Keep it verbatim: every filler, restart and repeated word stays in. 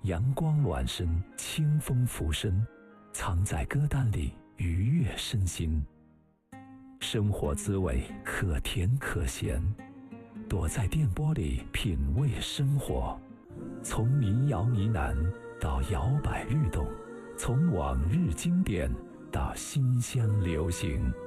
阳光暖身，清风拂身，藏在歌单里愉悦身心。生活滋味可甜可咸，躲在电波里品味生活。从民谣呢喃到摇摆律动，从往日经典到新乡流行。